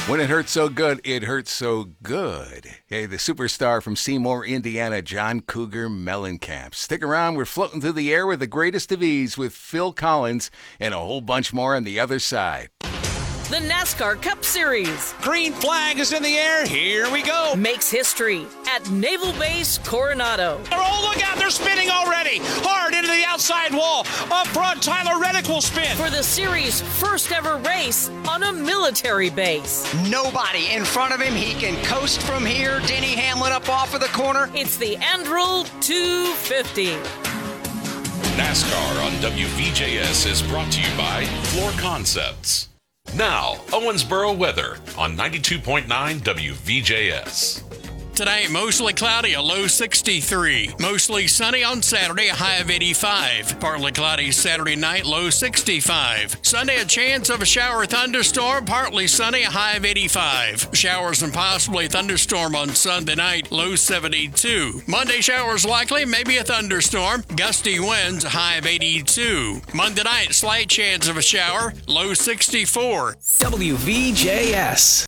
When it hurts so good, it hurts so good. Hey, the superstar from Seymour, Indiana, John Cougar Mellencamp. Stick around. We're floating through the air with the greatest of ease with Phil Collins and a whole bunch more on the other side. The NASCAR Cup Series. Green flag is in the air. Here we go. Makes history at Naval Base Coronado. Oh, look out. They're spinning already. Hard into the outside wall. Up front, Tyler Reddick will spin. For the series' first ever race on a military base. Nobody in front of him. He can coast from here. Denny Hamlin up off of the corner. It's the Andrew 250. NASCAR on WVJS is brought to you by Floor Concepts. Now, Owensboro weather on 92.9 WVJS. Today, mostly cloudy, a low 63. Mostly sunny on Saturday, a high of 85. Partly cloudy Saturday night, low 65. Sunday, a chance of a shower or thunderstorm, partly sunny, a high of 85. Showers and possibly thunderstorm on Sunday night, low 72. Monday, showers likely, maybe a thunderstorm. Gusty winds, a high of 82. Monday night, slight chance of a shower, low 64. WVJS.